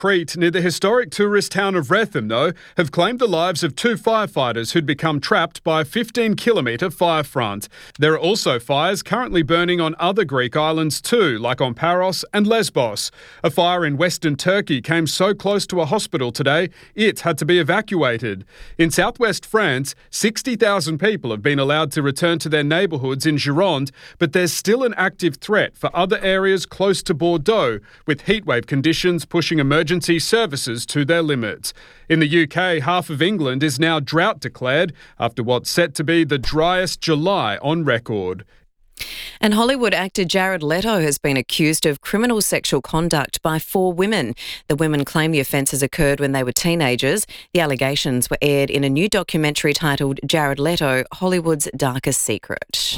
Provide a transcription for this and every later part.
Crete, near the historic tourist town of Rethym, though, have claimed the lives of two firefighters who'd become trapped by a 15-kilometre fire front. There are also fires currently burning on other Greek islands too, like on Paros and Lesbos. A fire in western Turkey came so close to a hospital today, it had to be evacuated. In southwest France, 60,000 people have been allowed to return to their neighbourhoods in Gironde, but there's still an active threat for other areas close to Bordeaux, with heatwave conditions pushing emergency services to their limits. In the UK, half of England is now drought declared after what's set to be the driest July on record. And Hollywood actor Jared Leto has been accused of criminal sexual conduct by 4 women. The women claim the offences occurred when they were teenagers. The allegations were aired in a new documentary titled Jared Leto, Hollywood's Darkest Secret.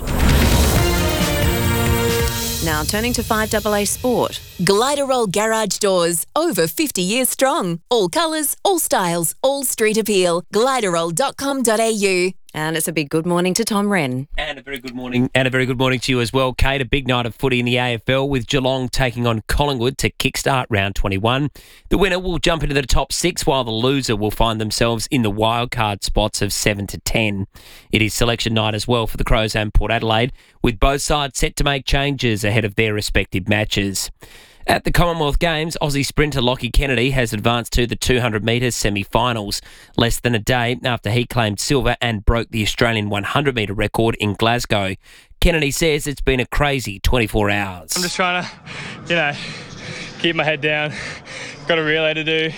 Now turning to 5AA Sport. Gliderol Garage Doors, over 50 years strong. All colours, all styles, all street appeal. Gliderol.com.au. And it's a big good morning to Tom Wren. And a very good morning to you as well, Kate. A big night of footy in the AFL with Geelong taking on Collingwood to kickstart round 21. The winner will jump into the top 6 while the loser will find themselves in the wildcard spots of 7 to 10. It is selection night as well for the Crows and Port Adelaide, with both sides set to make changes ahead of their respective matches. At the Commonwealth Games, Aussie sprinter Lockie Kennedy has advanced to the 200 metres semi-finals, less than a day after he claimed silver and broke the Australian 100 metre record in Glasgow. Kennedy says it's been a crazy 24 hours. I'm just trying to, keep my head down. Got a relay to do,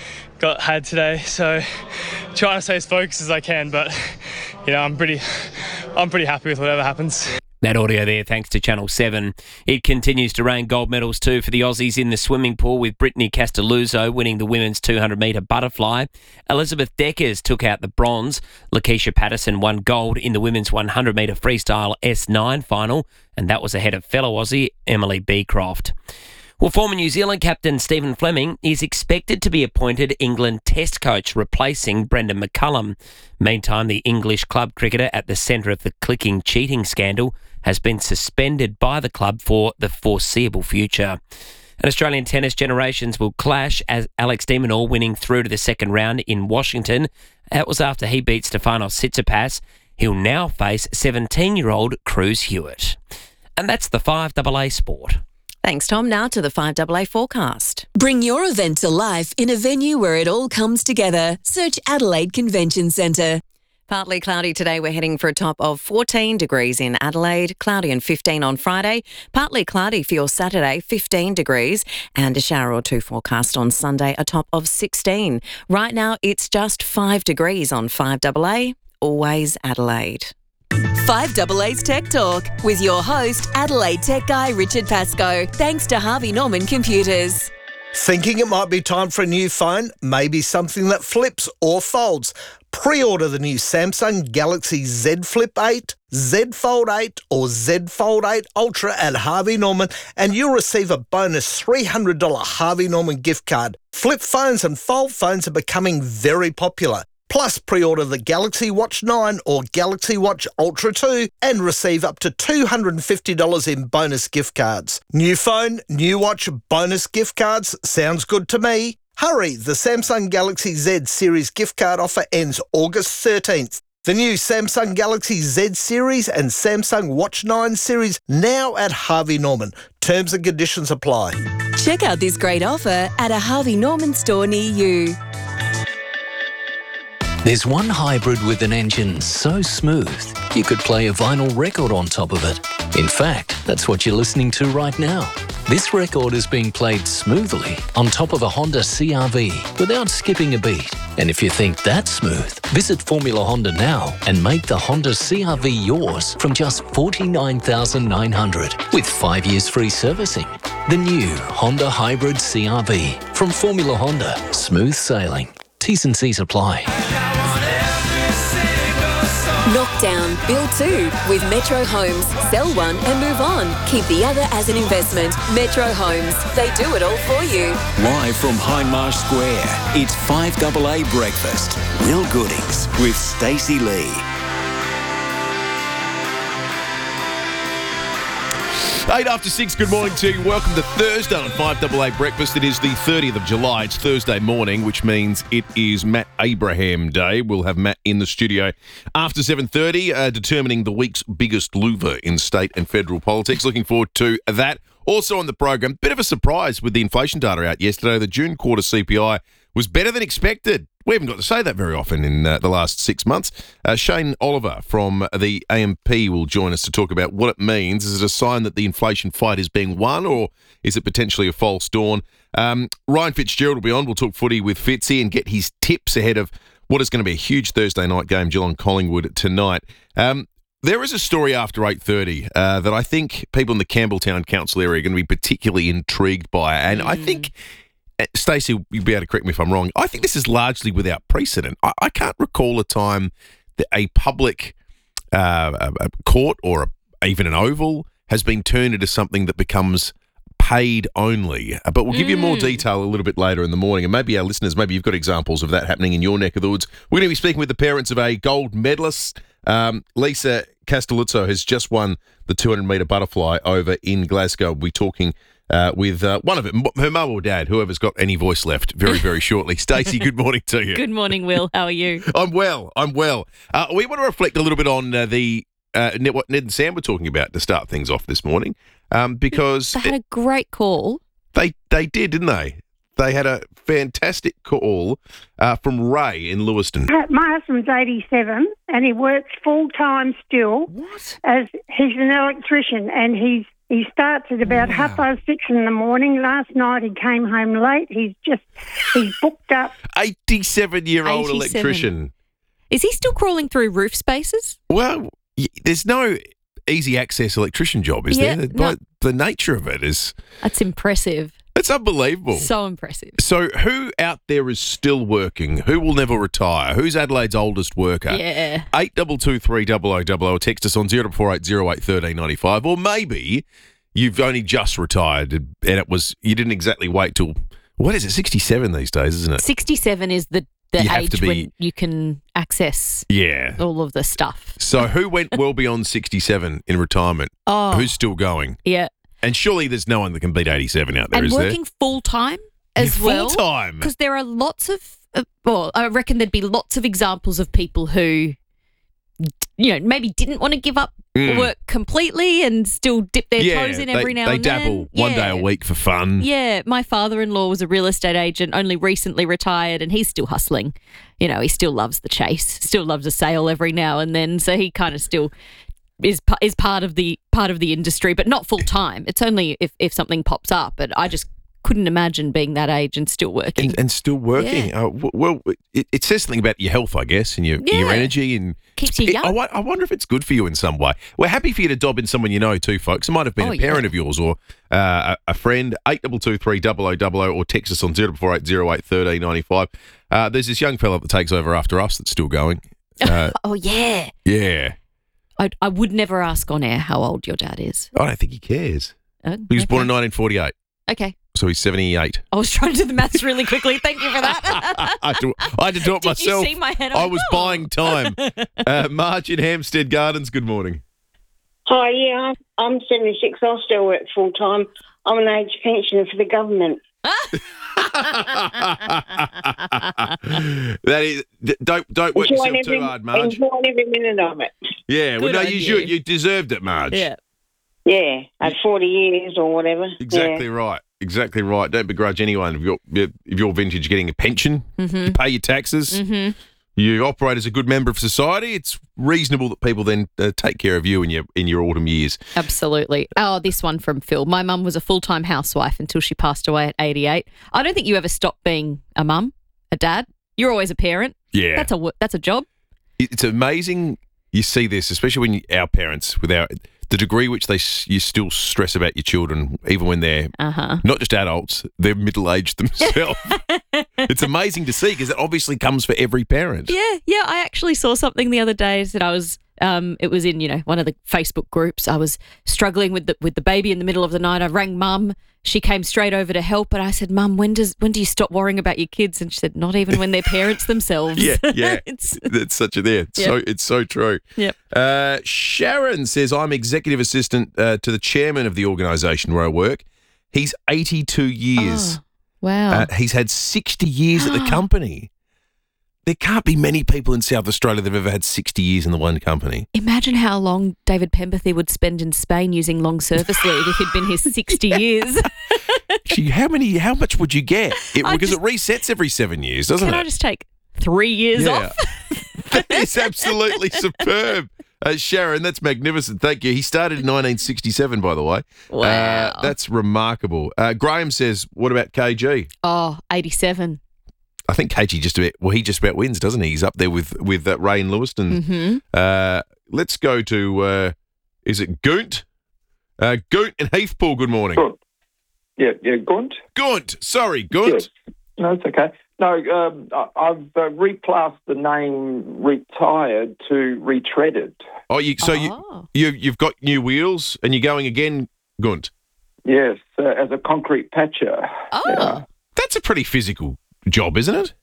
had today, so trying to stay as focused as I can, but, I'm pretty happy with whatever happens. That audio there, thanks to Channel 7. It continues to rain gold medals too for the Aussies in the swimming pool, with Brittany Castelluzzo winning the women's 200 metre butterfly. Elizabeth Deckers took out the bronze. Lakeisha Patterson won gold in the women's 100 metre freestyle S9 final, and that was ahead of fellow Aussie Emily Beecroft. Well, former New Zealand captain Stephen Fleming is expected to be appointed England Test coach, replacing Brendan McCullum. Meantime, the English club cricketer at the centre of the clicking cheating scandal has been suspended by the club for the foreseeable future. And Australian tennis generations will clash, as Alex de Minaur winning through to the second round in Washington. That was after he beat Stefanos Tsitsipas. He'll now face 17-year-old Cruz Hewitt. And that's the 5AA Sport. Thanks, Tom. Now to the 5AA forecast. Bring your event to life in a venue where it all comes together. Search Adelaide Convention Centre. Partly cloudy today. We're heading for a top of 14 degrees in Adelaide, cloudy and 15 on Friday. Partly cloudy for your Saturday, 15 degrees, and a shower or two forecast on Sunday, a top of 16. Right now, it's just 5 degrees on 5AA, always Adelaide. 5AA's Tech Talk with your host, Adelaide Tech guy Richard Pascoe. Thanks to Harvey Norman Computers. Thinking it might be time for a new phone? Maybe something that flips or folds. Pre-order the new Samsung Galaxy Z Flip 8, Z Fold 8 or Z Fold 8 Ultra at Harvey Norman and you'll receive a bonus $300 Harvey Norman gift card. Flip phones and fold phones are becoming very popular. Plus, pre-order the Galaxy Watch 9 or Galaxy Watch Ultra 2 and receive up to $250 in bonus gift cards. New phone, new watch, bonus gift cards. Sounds good to me. Hurry, the Samsung Galaxy Z Series gift card offer ends August 13th. The new Samsung Galaxy Z Series and Samsung Watch 9 series now at Harvey Norman. Terms and conditions apply. Check out this great offer at a Harvey Norman store near you. There's one hybrid with an engine so smooth, you could play a vinyl record on top of it. In fact, that's what you're listening to right now. This record is being played smoothly on top of a Honda CR-V without skipping a beat. And if you think that's smooth, visit Formula Honda now and make the Honda CR-V yours from just $49,900 with 5 years free servicing. The new Honda Hybrid CR-V from Formula Honda. Smooth sailing. T's and C's apply. Knockdown, build 2 with Metro Homes. Sell one and move on. Keep the other as an investment. Metro Homes. They do it all for you. Live from Hindmarsh Square, it's 5AA Breakfast. Will Goodings with Stacey Lee. 8 after 6, good morning to you. Welcome to Thursday on 5AA Breakfast. It is the 30th of July. It's Thursday morning, which means it is Matt Abraham Day. We'll have Matt in the studio after 7:30, determining the week's biggest loser in state and federal politics. Looking forward to that. Also on the program, bit of a surprise with the inflation data out yesterday. The June quarter CPI was better than expected. We haven't got to say that very often in the last 6 months. Shane Oliver from the AMP will join us to talk about what it means. Is it a sign that the inflation fight is being won, or is it potentially a false dawn? Ryan Fitzgerald will be on. We'll talk footy with Fitzy and get his tips ahead of what is going to be a huge Thursday night game, Geelong-Collingwood tonight. There is a story after 8:30 that I think people in the Campbelltown Council area are going to be particularly intrigued by. And I think, Stacey, you'll be able to correct me if I'm wrong, I think this is largely without precedent. I can't recall a time that a public a court or even an oval has been turned into something that becomes paid only. But we'll give you more detail a little bit later in the morning. And maybe our listeners, maybe you've got examples of that happening in your neck of the woods. We're going to be speaking with the parents of a gold medalist. Lisa Castelluzzo has just won the 200-metre butterfly over in Glasgow. We'll be talking with one of them, her mum or dad, whoever's got any voice left, very, very shortly. Stacey, good morning to you. Good morning, Will. How are you? I'm well. We want to reflect a little bit on what Ned and Sam were talking about to start things off this morning, because They had a great call. They did, didn't they? They had a fantastic call from Ray in Lewiston. My husband's 87 and he works full-time still. What? As he's an electrician, and he starts at about 6:30 in the morning. Last night he came home late. He's booked up. 87-year-old 87. electrician. Is he still crawling through roof spaces? Well, there's no easy access electrician job, is there? No. The nature of it is... That's impressive. It's unbelievable. So impressive. So who out there is still working? Who will never retire? Who's Adelaide's oldest worker? Yeah. 8223 or text us on 0480 Or maybe you've only just retired and you didn't exactly wait till, what is it, 67 these days, isn't it? 67 is the age when you can access all of the stuff. So who went well beyond 67 in retirement? Who's still going? Yeah. And surely there's no one that can beat 87 out there, is there? And working full-time as well. Full-time? Because there are lots of, I reckon there'd be lots of examples of people who, maybe didn't want to give up work completely and still dip their toes in every now and then. They dabble one day a week for fun. Yeah, my father-in-law was a real estate agent, only recently retired, and he's still hustling. He still loves the chase, still loves a sale every now and then, so he kind of still is part of the industry, but not full time. It's only if something pops up. But I just couldn't imagine being that age and still working. And still working. Yeah. Well, it says something about your health, I guess, and your energy, and keeps you young. I wonder if it's good for you in some way. We're happy for you to dob in someone you know too, folks. It might have been a parent of yours or a friend. 8223 or text us on 0480 There's this young fella that takes over after us that's still going. Oh yeah. Yeah. I would never ask on air how old your dad is. I don't think he cares. He was born in 1948. Okay. So he's 78. I was trying to do the maths really quickly. Thank you for that. I had to do it myself. Did you see my head? I was buying time. Marge in Hampstead Gardens, good morning. Hi, yeah, I'm 76. I still work full time. I'm an age pensioner for the government. That is, don't work yourself too hard, Marge. Enjoy every minute of it. Yeah, well, no, you deserved it, Marge. Yeah, at 40 years or whatever. Exactly right. Exactly right. Don't begrudge anyone of your vintage getting a pension. Mm-hmm. You pay your taxes. Mm-hmm. You operate as a good member of society. It's reasonable that people then take care of you in your autumn years. Absolutely. Oh, this one from Phil. My mum was a full-time housewife until she passed away at 88. I don't think you ever stopped being a mum, a dad. You're always a parent. Yeah. That's a job. It's amazing you see this, especially when our parents, the degree which you still stress about your children, even when they're not just adults, they're middle-aged themselves. It's amazing to see because it obviously comes for every parent. Yeah. I actually saw something the other day that I was. It was in one of the Facebook groups. I was struggling with the baby in the middle of the night. I rang mum. she came straight over to help, and I said, Mum, when do you stop worrying about your kids? And she said, not even when they're parents themselves. Yeah. It's It's so true. Yep. Sharon says, I'm executive assistant to the chairman of the organisation where I work. He's 82 years. Oh, wow. He's had 60 years at the company. There can't be many people in South Australia that have ever had 60 years in the one company. Imagine how long David Pemberthy would spend in Spain using long service leave if he'd been here 60 years. Gee, how much would you get? Because it resets every 7 years, doesn't Can it? I just take 3 years off? That is absolutely superb. Sharon, that's magnificent. Thank you. He started in 1967, by the way. Wow. That's remarkable. Graham says, what about KG? Oh, 87. I think KG he just about wins, doesn't he? He's up there with Ray and Lewiston. Mm-hmm. Let's go to, is it Gunt? Gunt and Heathpool, good morning. Good. Yeah, Gunt. Gunt. Sorry, Gunt. Yes. No, it's okay. No, I've reclassed the name retired to retreaded. Oh, you've got new wheels and you're going again, Gunt? Yes, as a concrete patcher. Oh. That's a pretty physical job, isn't it?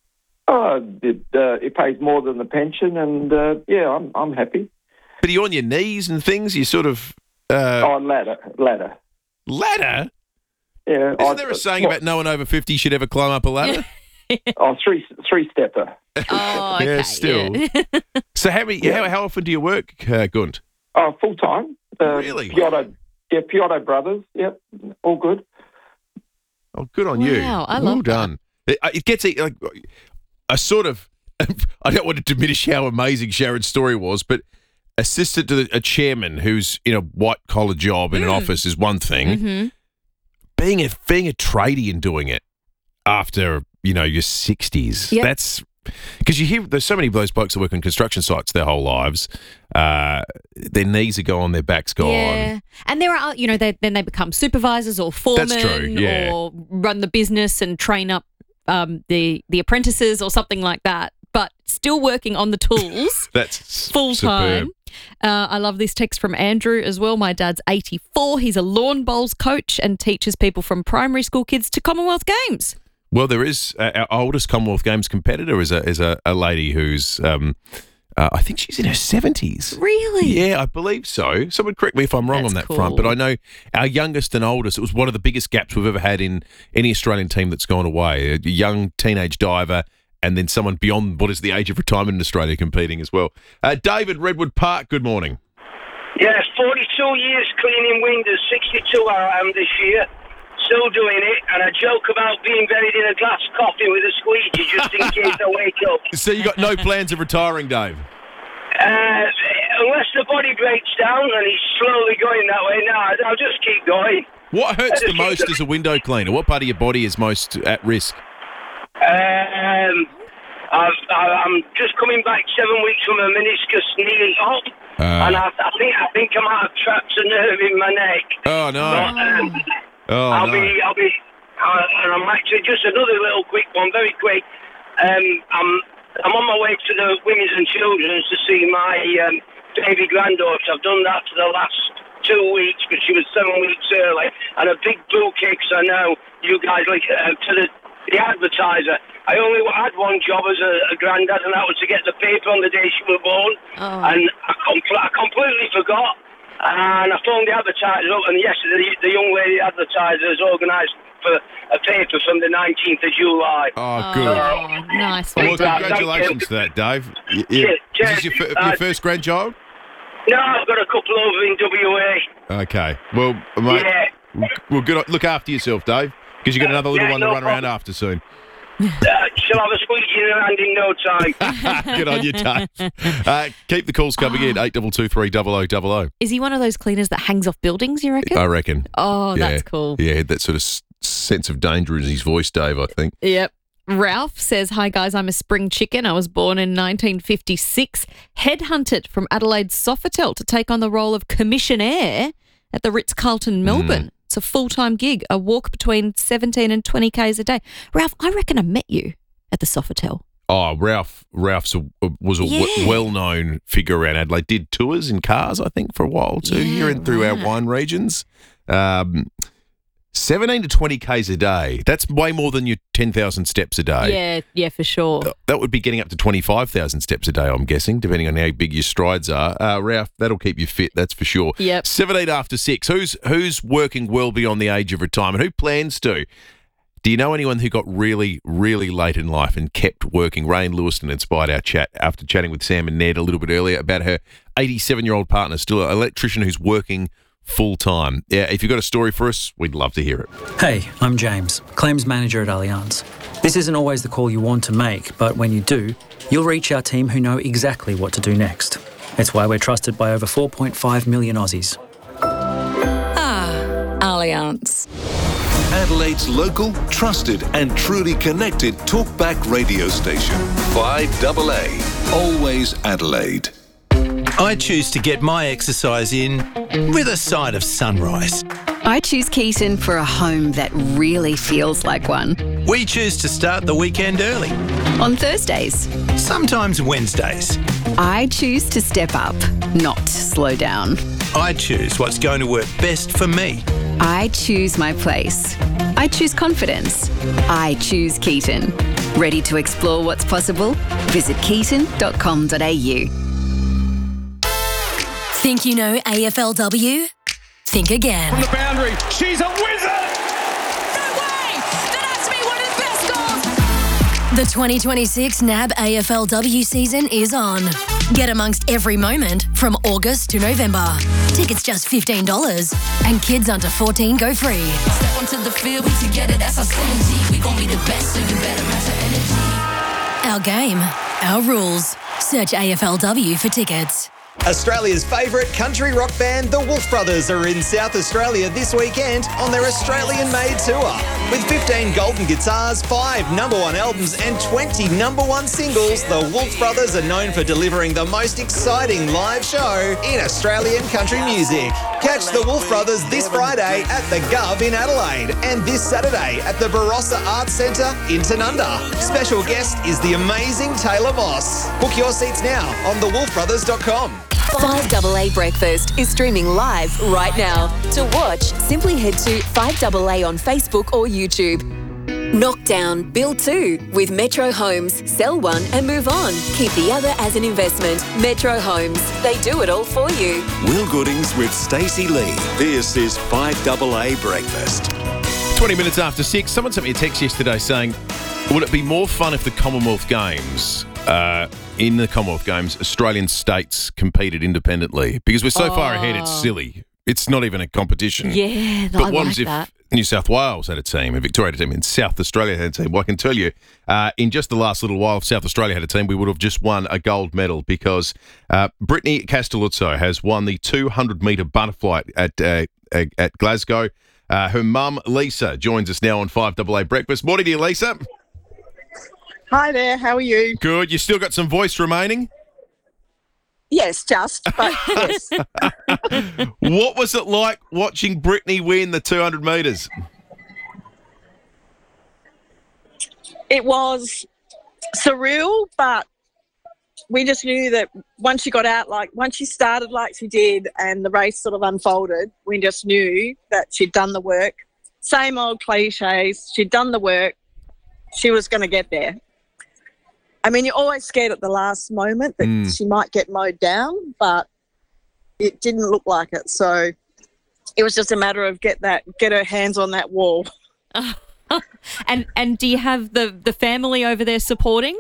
It pays more than the pension, and I'm happy. But are you on your knees and things? You sort of ladder. Ladder? Yeah. Isn't there a saying about no one over 50 should ever climb up a ladder? Three-stepper. Oh, okay. Yeah, still. Yeah. So how often do you work, Gunt? Full time. Really? Piotto Brothers. Yep, all good. Oh, good on you. Wow, I love well done. It gets like a sort of. I don't want to diminish how amazing Sharon's story was, but assistant to a chairman who's in a white collar job in an office is one thing. Mm-hmm. Being a tradie and doing it after your 60s, that's because you hear there's so many of those blokes that work on construction sites their whole lives. Their knees are gone, their backs gone. Yeah, and there are then they become supervisors or foremen, That's true, yeah. or run the business and train up the apprentices or something like that. But still working on the tools. That's full time. superb. I love this text from Andrew as well. My dad's 84. He's a lawn bowls coach and teaches people from primary school kids to Commonwealth Games. Well, there is our oldest Commonwealth Games competitor is a lady who's I think she's in her 70s. Really? Yeah, I believe so. Someone correct me if I'm wrong on that front, but I know our youngest and oldest, it was one of the biggest gaps we've ever had in any Australian team that's gone away. A young teenage diver and then someone beyond what is the age of retirement in Australia competing as well. David, Redwood Park, good morning. Yes, 42 years cleaning windows, 62 I am this year. Still doing it, and I joke about being buried in a glass coffin with a squeegee just in case I wake up. So you got no plans of retiring, Dave? Unless the body breaks down and he's slowly going that way, no, I'll just keep going. What hurts the most as a window cleaner? What part of your body is most at risk? I'm just coming back 7 weeks from a meniscus knee up, and I think I might have trapped a nerve in my neck. Oh no! But, I'll be, and I'm actually just another little quick one, very quick. I'm on my way to the Women's and Children's to see my baby granddaughter. I've done that for the last 2 weeks, but she was 7 weeks early, and a big bouquet, because I know you guys like to the advertiser. I only had one job as a granddad, and that was to get the paper on the day she was born, and I completely forgot. And I phoned the advertiser up, and yesterday the young lady advertiser has organised for a paper from the 19th of July. Oh, good. Nice. Well, congratulations to that, Dave. Is this your first grandchild? No, I've got a couple over in WA. Okay. Well, mate, well, good. Look after yourself, Dave, because you've got another little one to run around after soon. She'll have a squeegee in her hand in no time. Good on you, Dave. Keep the calls coming in, 8223 0000. Is he one of those cleaners that hangs off buildings, you reckon? I reckon. Oh, Yeah. that's cool. Yeah, he had that sort of sense of danger in his voice, Dave, I think. Yep. Ralph says, hi guys, I'm a spring chicken. I was born in 1956, headhunted from Adelaide's Sofitel to take on the role of commissionaire at the Ritz-Carlton, Melbourne. It's a full-time gig, a walk between 17 and 20 Ks a day. Ralph, I reckon I met you at the Sofitel. Oh, Ralph was a well-known figure around Adelaide. Did tours in cars, I think, for a while too, here and through our wine regions. 17 to 20 Ks a day. That's way more than your 10,000 steps a day. Yeah, for sure. That would be getting up to 25,000 steps a day, I'm guessing, depending on how big your strides are. Ralph, that'll keep you fit, that's for sure. Yep. 17 after 6. Who's working well beyond the age of retirement? Who plans to? Do you know anyone who got really, really late in life and kept working? Rain Lewiston inspired our chat after chatting with Sam and Ned a little bit earlier about her 87-year-old partner, still an electrician who's working full-time. Yeah, if you've got a story for us, we'd love to hear it. Hey, I'm James, Claims Manager at Allianz. This isn't always the call you want to make, but when you do, you'll reach our team who know exactly what to do next. It's why we're trusted by over 4.5 million Aussies. Allianz. Adelaide's local, trusted and truly connected talkback radio station. 5AA. Always Adelaide. I choose to get my exercise in with a side of sunrise. I choose Keaton for a home that really feels like one. We choose to start the weekend early. On Thursdays. Sometimes Wednesdays. I choose to step up, not slow down. I choose what's going to work best for me. I choose my place. I choose confidence. I choose Keaton. Ready to explore what's possible? Visit keaton.com.au. Think you know AFLW? Think again. From the boundary, she's a wizard! No way! That has to be one of the best goals! The 2026 NAB AFLW season is on. Get amongst every moment from August to November. Tickets just $15 and kids under 14 go free. Step onto the field, we together, that's our synergy. We gon' be the best, so you better match our energy. Our game, our rules. Search AFLW for tickets. Australia's favourite country rock band, the Wolf Brothers, are in South Australia this weekend on their Australian-made tour. With 15 golden guitars, 5 #1 albums and 20 #1 singles, the Wolf Brothers are known for delivering the most exciting live show in Australian country music. Catch the Wolf Brothers this Friday at the Gov in Adelaide and this Saturday at the Barossa Arts Centre in Tanunda. Special guest is the amazing Taylor Moss. Book your seats now on thewolfbrothers.com. 5AA Breakfast is streaming live right now. To watch, simply head to 5AA on Facebook or YouTube. Knock down, build two with Metro Homes. Sell one and move on. Keep the other as an investment. Metro Homes. They do it all for you. Will Goodings with Stacey Lee. This is 5AA Breakfast. 20 minutes after 6, someone sent me a text yesterday saying, would it be more fun if the Commonwealth Games, in the Commonwealth Games, Australian states competed independently? Because we're so far ahead, it's silly. It's not even a competition. Yeah, but I what like if that. New South Wales had a team, and Victoria had a team, and South Australia had a team? Well, I can tell you, in just the last little while, if South Australia had a team, we would have just won a gold medal because Brittany Castelluzzo has won the 200-metre butterfly at Glasgow. Her mum, Lisa, joins us now on 5AA Breakfast. Morning to you, Lisa. Hi there, how are you? Good. You still got some voice remaining? Yes, but yes. What was it like watching Brittany win the 200 metres? It was surreal, but we just knew that once she got out, once she started like she did and the race sort of unfolded, we just knew that she'd done the work. Same old cliches, she'd done the work, she was going to get there. I mean, you're always scared at the last moment that she might get mowed down, but it didn't look like it. So it was just a matter of get her hands on that wall. And do you have the family over there supporting?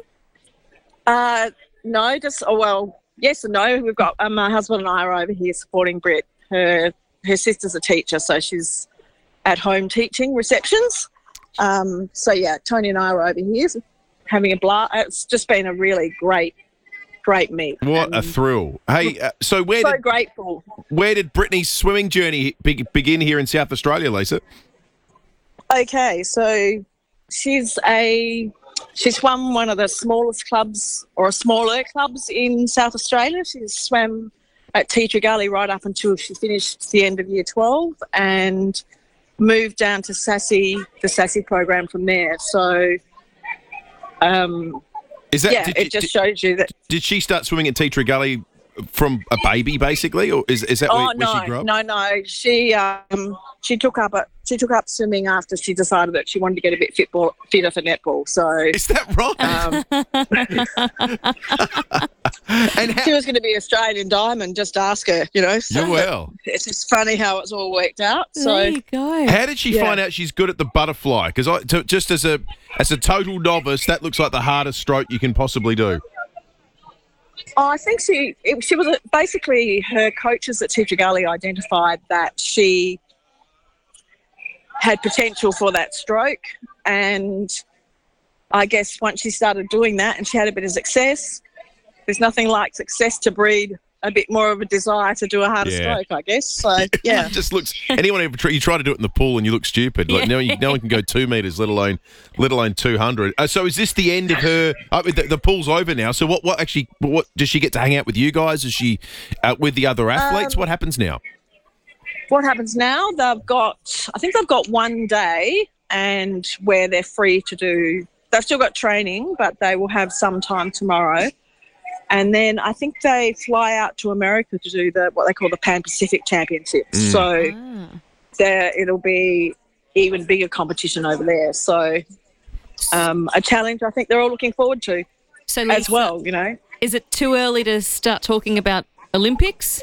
No, yes and no. We've got my husband and I are over here supporting Britt. Her sister's a teacher, so she's at home teaching receptions. So yeah, Tony and I are over here having a blast. It's just been a really great meet. What a thrill! Hey, so grateful. Where did Brittany's swimming journey begin here in South Australia, Lisa? Okay, so she's won one of the smallest clubs or smaller clubs in South Australia. She swam at Teacher Gully right up until she finished the end of year 12 and moved down to the Sassy program from there. So, it just shows you that. Did she start swimming at Teacher Gully from a baby, basically, or is that where she grew up? No. She took up swimming after she decided that she wanted to get a bit fitter for netball. So is that right? And she was going to be Australian Diamond. Just ask her, So well. It's just funny how it's all worked out. So there you go. How did she find out she's good at the butterfly? Because just as a total novice, that looks like the hardest stroke you can possibly do. I think she was basically her coaches at Teacher Gully identified that she had potential for that stroke, and I guess once she started doing that and she had a bit of success, there's nothing like success to breed a bit more of a desire to do a harder stroke, I guess. So, yeah. It just looks... Anyone you try to do it in the pool and you look stupid. Like, no one can go 2 metres, let alone 200. So is this the end of her... the pool's over now. So what does she get to hang out with you guys? Is she with the other athletes? What happens now? What happens now? I think they've got 1 day and where they're free to do... They've still got training, but they will have some time tomorrow. And then I think they fly out to America to do what they call the Pan Pacific Championships. So it'll be even bigger competition over there. So a challenge I think they're all looking forward to as well, Is it too early to start talking about Olympics?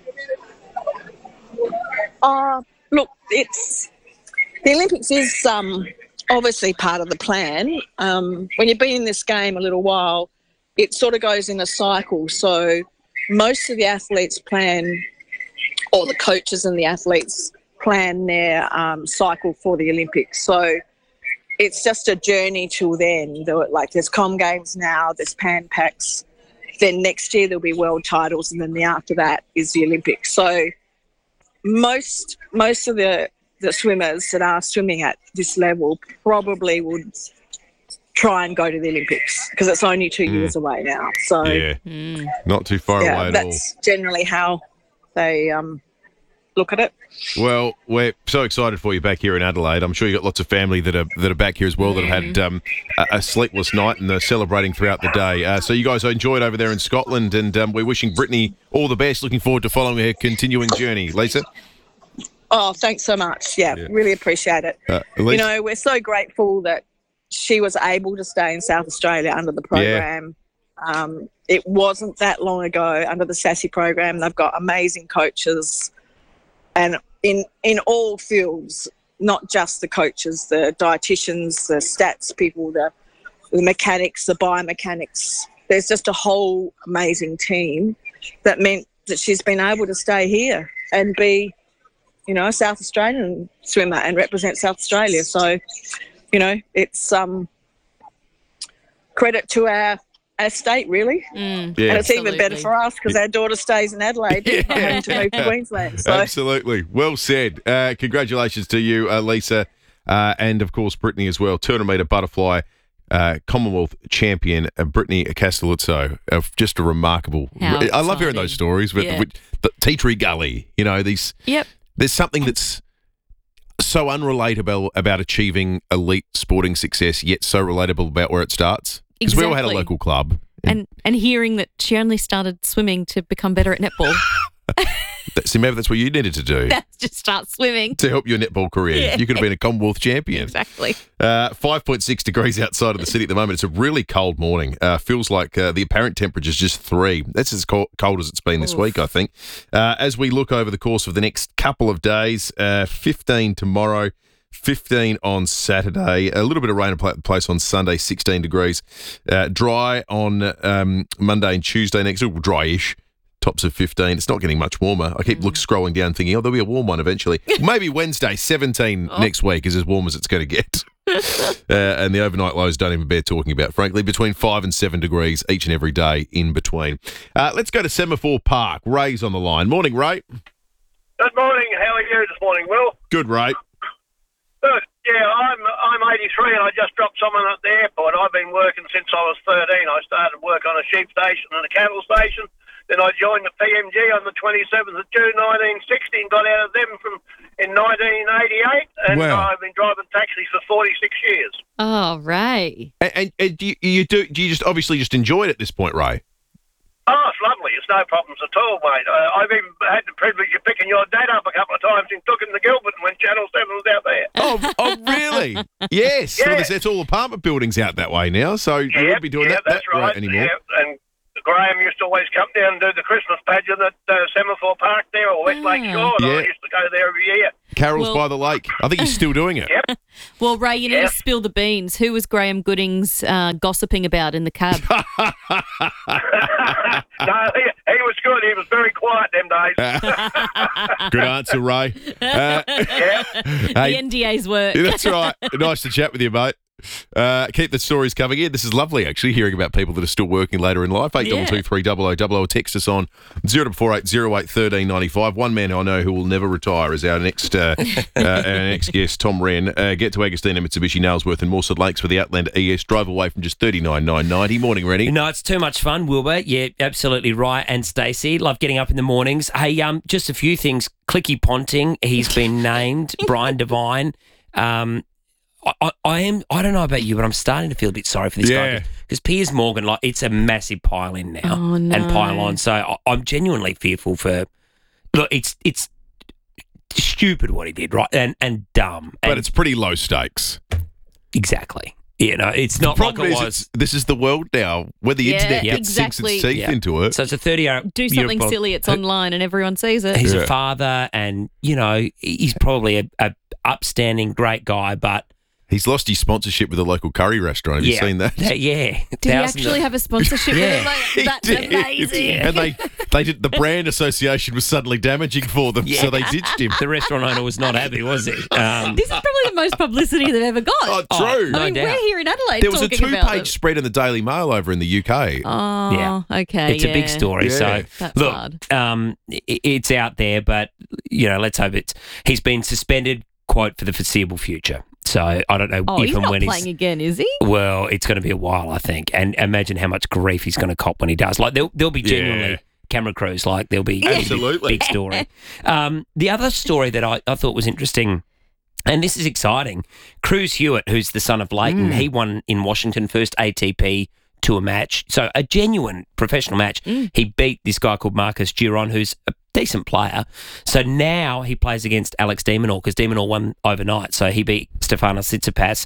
Look, the Olympics is obviously part of the plan. When you've been in this game a little while, it sort of goes in a cycle. So most of the athletes plan, or the coaches and the athletes plan their cycle for the Olympics. So it's just a journey till then. There's Com Games now, there's Pan Pacs. Then next year there'll be world titles, and then after that is the Olympics. So most of the swimmers that are swimming at this level probably would try and go to the Olympics because it's only 2 years away now. So not too far away at all. That's generally how they look at it. Well, we're so excited for you back here in Adelaide. I'm sure you've got lots of family that are back here as well that have had a sleepless night and are celebrating throughout the day. So you guys enjoyed over there in Scotland, and we're wishing Brittany all the best. Looking forward to following her continuing journey. Lisa? Oh, thanks so much. Yeah. Really appreciate it. Lisa? We're so grateful that she was able to stay in South Australia under the program. It wasn't that long ago under the SASSI program. They've got amazing coaches, and in all fields, not just the coaches, the dietitians, the stats people, the mechanics, the biomechanics. There's just a whole amazing team that meant that she's been able to stay here and be, a South Australian swimmer and represent South Australia. So, it's credit to our state, really. And it's even better for us because our daughter stays in Adelaide, not having to move to Queensland. So. Absolutely. Well said. Congratulations to you, Lisa, and, of course, Brittany as well. 200 metre butterfly Commonwealth champion, Brittany Castelluzzo. Just a remarkable... I love hearing those stories with the Teachery Gully. There's something that's so unrelatable about achieving elite sporting success, yet so relatable about where it starts. Because we all had a local club. And hearing that she only started swimming to become better at netball. See, maybe that's what you needed to do. That's just start swimming. To help your netball career. Yeah. You could have been a Commonwealth champion. Exactly. 5.6 degrees outside of the city at the moment. It's a really cold morning. Feels like the apparent temperature is just 3. That's as cold as it's been this week, I think. As we look over the course of the next couple of days, 15 tomorrow, 15 on Saturday, a little bit of rain at place on Sunday, 16 degrees. Dry on Monday and Tuesday next week, dry-ish. Tops of 15. It's not getting much warmer. I keep scrolling down thinking, there'll be a warm one eventually. Maybe Wednesday, 17 next week is as warm as it's going to get. And the overnight lows don't even bear talking about, frankly, between 5 and 7 degrees each and every day in between. Let's go to Semaphore Park. Ray's on the line. Morning, Ray. Good morning. How are you this morning, Will? Good, Ray. Good. Yeah, I'm 83 and I just dropped someone at the airport. I've been working since I was 13. I started work on a sheep station and a cattle station. Then I joined the PMG on the 27th of June 1960 and got out of them in 1988. And I've been driving taxis for 46 years. Oh, Ray. And do you just obviously just enjoy it at this point, Ray? Oh, it's lovely. It's no problems at all, mate. I've even had the privilege of picking your dad up a couple of times and took him to Gilbert when Channel 7 was out there. Oh, really? Yes. Yeah. Well, there's all apartment buildings out that way now, so you wouldn't be doing that that's right. route anymore. Yeah. And Graham used to always come down and do the Christmas pageant at Semaphore Park there, or West Lake Shore, and I used to go there every year. Carol's by the lake. I think he's still doing it. Yep. Well, Ray, you need to spill the beans. Who was Graham Goodings gossiping about in the cab? No, he was good. He was very quiet them days. Good answer, Ray. The NDAs work. That's right. Nice to chat with you, mate. Keep the stories coming in. This is lovely, actually, hearing about people that are still working later in life. 8223 text us on 0448 08 1395. One man I know who will never retire is our next guest, Tom Wren. Get to Agostina Mitsubishi, Nailsworth and Mawson Lakes for the Outlander ES. Drive away from just $39,990. Morning, Rennie. No, it's too much fun, Wilbur. Yeah, absolutely right. And Stacey, love getting up in the mornings. Hey, just a few things. Clicky Ponting, he's been named. Brian Devine. I don't know about you, but I'm starting to feel a bit sorry for this guy because Piers Morgan, like, it's a massive pile-in now and pile-on. So I'm genuinely fearful for. Look, it's stupid what he did, right, and dumb, but it's pretty low stakes. Exactly. You know, it's not like it was. This is the world now, where the internet sinks its teeth into it. So it's a 30-year. Do something silly, it's online and everyone sees it. He's a father, and you know he's probably a upstanding, great guy, but. He's lost his sponsorship with a local curry restaurant. Have you seen that? Yeah. Did he actually have a sponsorship with it? Like, that's amazing. And they did. The brand association was suddenly damaging for them, so they ditched him. The restaurant owner was not happy, was he? This is probably the most publicity they've ever got. Oh, true. I mean, we're here in Adelaide There was a talking about 2-page spread in the Daily Mail over in the UK. Oh, okay. It's a big story. Yeah. So That's look, hard. it's out there, but you know, let's hope he's been suspended, quote, for the foreseeable future. So I don't know he's if and not when playing again, is he? Well, it's going to be a while, I think. And imagine how much grief he's going to cop when he does. Like there'll be genuinely camera crews. Like there'll be absolutely big story. The other story that I thought was interesting, and this is exciting. Cruz Hewitt, who's the son of Leighton, he won in Washington first ATP Tour match. So a genuine professional match. He beat this guy called Marcus Giron, who's a decent player. So now he plays against Alex de Minaur because de Minaur won overnight. So he beat Stefanos Tsitsipas.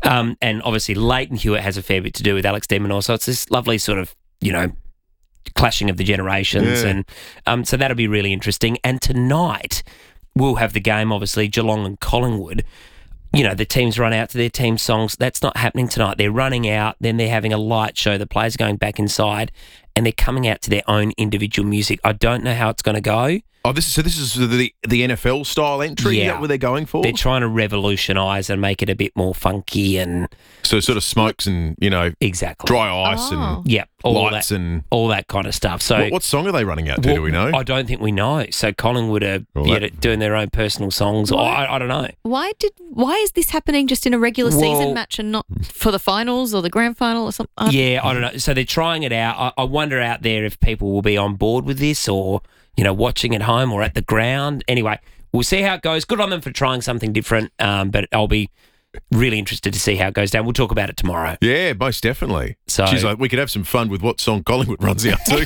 And obviously Leighton Hewitt has a fair bit to do with Alex de Minaur. So it's this lovely sort of, you know, clashing of the generations. And so that'll be really interesting. And tonight we'll have the game, obviously, Geelong and Collingwood. You know, the teams run out to their team songs. That's not happening tonight. They're running out, then they're having a light show. The players are going back inside and they're coming out to their own individual music. I don't know how it's going to go. Oh, this is the NFL style entry. Is that what they're going for? They're trying to revolutionise and make it a bit more funky and so sort of smokes and exactly dry ice and lights and all that kind of stuff. So what song are they running out to? Do we know? I don't think we know. So Collingwood are doing their own personal songs. I don't know. Why is this happening just in a regular season match and not for the finals or the grand final or something? I don't know. So they're trying it out. I wonder out there if people will be on board with this or, you know, watching at home or at the ground. Anyway, we'll see how it goes. Good on them for trying something different, but I'll be really interested to see how it goes down. We'll talk about it tomorrow. Yeah, most definitely. So she's like, we could have some fun with what song Collingwood runs out to.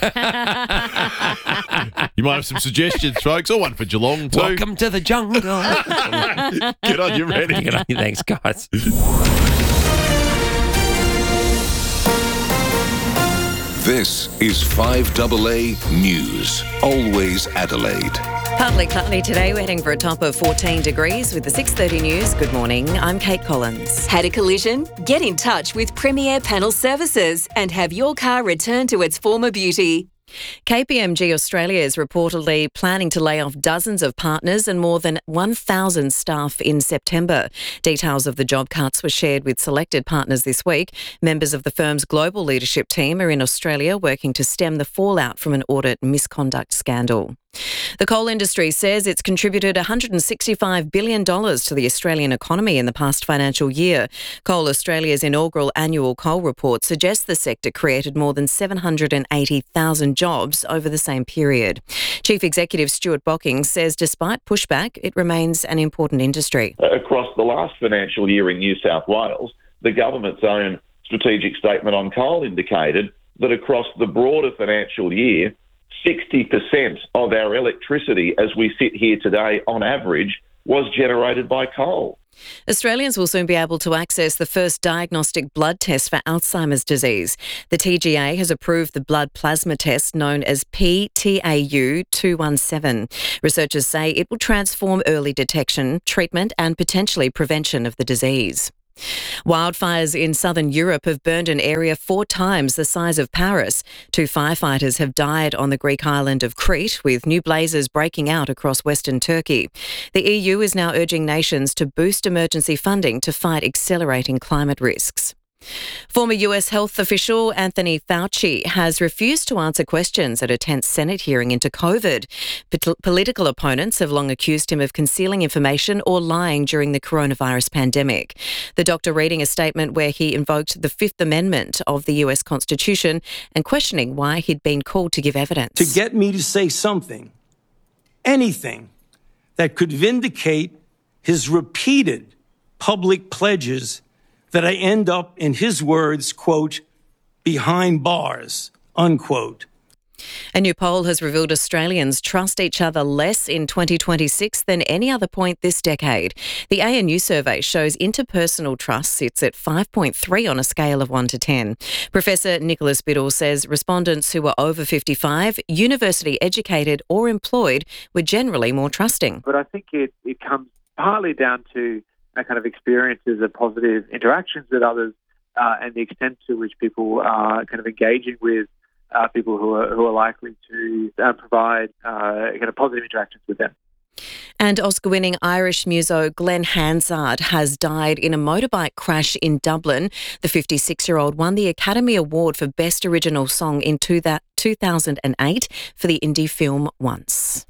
You might have some suggestions, folks, or one for Geelong too. Welcome to the jungle. Good on you, Rennie. Good on you. Thanks, guys. This is 5AA News. Always Adelaide. Partly cloudy today. We're heading for a top of 14 degrees with the 6:30 news. Good morning. I'm Kate Collins. Had a collision? Get in touch with Premier Panel Services and have your car returned to its former beauty. KPMG Australia is reportedly planning to lay off dozens of partners and more than 1,000 staff in September. Details of the job cuts were shared with selected partners this week. Members of the firm's global leadership team are in Australia working to stem the fallout from an audit misconduct scandal. The coal industry says it's contributed $165 billion to the Australian economy in the past financial year. Coal Australia's inaugural annual coal report suggests the sector created more than 780,000 jobs over the same period. Chief Executive Stuart Bocking says despite pushback, it remains an important industry. Across the last financial year in New South Wales, the government's own strategic statement on coal indicated that across the broader financial year, 60% of our electricity as we sit here today on average was generated by coal. Australians will soon be able to access the first diagnostic blood test for Alzheimer's disease. The TGA has approved the blood plasma test known as PTAU217. Researchers say it will transform early detection, treatment and potentially prevention of the disease. Wildfires in southern Europe have burned an area 4 times the size of Paris. 2 firefighters have died on the Greek island of Crete, with new blazes breaking out across western Turkey. The EU is now urging nations to boost emergency funding to fight accelerating climate risks. Former US health official Anthony Fauci has refused to answer questions at a tense Senate hearing into COVID. Political opponents have long accused him of concealing information or lying during the coronavirus pandemic. The doctor reading a statement where he invoked the Fifth Amendment of the US Constitution and questioning why he'd been called to give evidence. To get me to say something, anything, that could vindicate his repeated public pledges that I end up, in his words, quote, behind bars, unquote. A new poll has revealed Australians trust each other less in 2026 than any other point this decade. The ANU survey shows interpersonal trust sits at 5.3 on a scale of 1 to 10. Professor Nicholas Biddle says respondents who were over 55, university educated or employed were generally more trusting. But I think it comes partly down to a kind of experiences of positive interactions with others and the extent to which people are kind of engaging with people who are likely to provide kind of positive interactions with them. And Oscar-winning Irish muso Glenn Hansard has died in a motorbike crash in Dublin. The 56-year-old won the Academy Award for Best Original Song in 2008 for the indie film Once.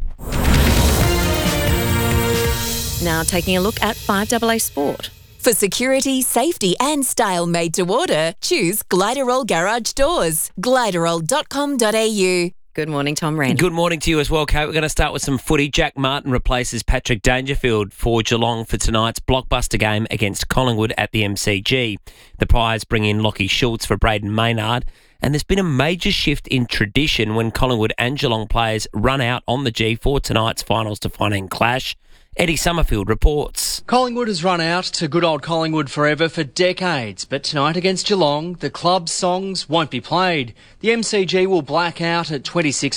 Now taking a look at 5AA Sport. For security, safety and style made to order, choose Gliderol Garage Doors. Gliderol.com.au. Good morning, Tom Rand. Good morning to you as well, Kate. We're going to start with some footy. Jack Martin replaces Patrick Dangerfield for Geelong for tonight's blockbuster game against Collingwood at the MCG. The Pies bring in Lachie Schultz for Braden Maynard. And there's been a major shift in tradition when Collingwood and Geelong players run out on the G for tonight's finals-defining clash. Eddie Summerfield reports. Collingwood has run out to good old Collingwood forever for decades, but tonight against Geelong, the club's songs won't be played. The MCG will black out at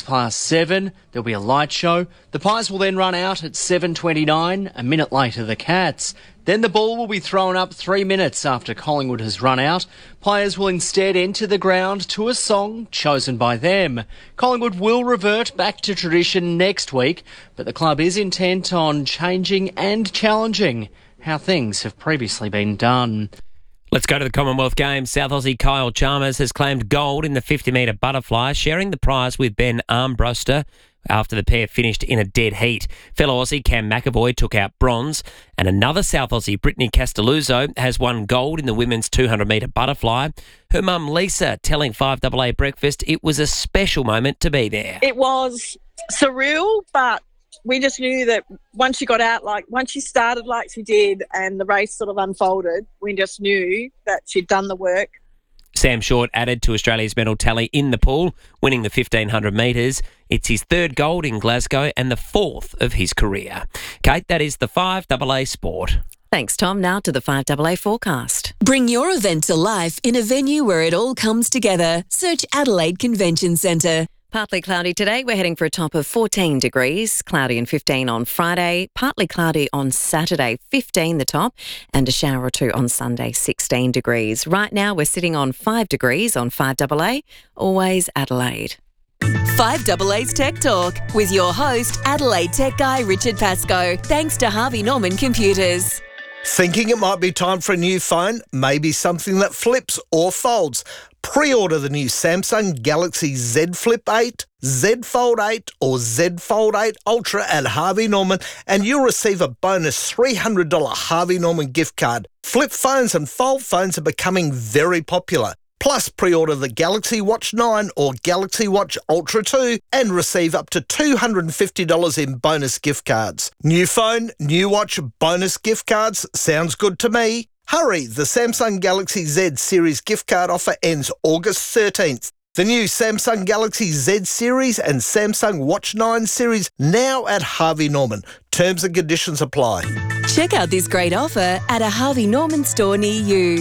7:20. There'll be a light show. The Pies will then run out at 7:29, a minute later the Cats. Then the ball will be thrown up 3 minutes after Collingwood has run out. Players will instead enter the ground to a song chosen by them. Collingwood will revert back to tradition next week, but the club is intent on changing and challenging how things have previously been done. Let's go to the Commonwealth Games. South Aussie Kyle Chalmers has claimed gold in the 50-metre butterfly, sharing the prize with Ben Armbruster after the pair finished in a dead heat. Fellow Aussie Cam McAvoy took out bronze, and another South Aussie, Brittany Castelluzzo, has won gold in the women's 200-metre butterfly. Her mum, Lisa, telling 5AA Breakfast it was a special moment to be there. It was surreal, but we just knew that once she got out, once she started like she did and the race sort of unfolded, we just knew that she'd done the work. Sam Short added to Australia's medal tally in the pool, winning the 1,500 metres. It's his third gold in Glasgow and the fourth of his career. Kate, that is the 5AA Sport. Thanks, Tom. Now to the 5AA forecast. Bring your event to life in a venue where it all comes together. Search Adelaide Convention Centre. Partly cloudy today. We're heading for a top of 14 degrees. Cloudy and 15 on Friday. Partly cloudy on Saturday, 15 the top. And a shower or two on Sunday, 16 degrees. Right now, we're sitting on 5 degrees on 5AA. Always Adelaide. 5AA's Tech Talk with your host, Adelaide Tech guy Richard Pascoe. Thanks to Harvey Norman Computers. Thinking it might be time for a new phone? Maybe something that flips or folds? Pre-order the new Samsung Galaxy Z Flip 8, Z Fold 8 or Z Fold 8 Ultra at Harvey Norman and you'll receive a bonus $300 Harvey Norman gift card. Flip phones and fold phones are becoming very popular. Plus, pre-order the Galaxy Watch 9 or Galaxy Watch Ultra 2 and receive up to $250 in bonus gift cards. New phone, new watch, bonus gift cards. Sounds good to me. Hurry, the Samsung Galaxy Z Series gift card offer ends August 13th. The new Samsung Galaxy Z series and Samsung Watch 9 series now at Harvey Norman. Terms and conditions apply. Check out this great offer at a Harvey Norman store near you.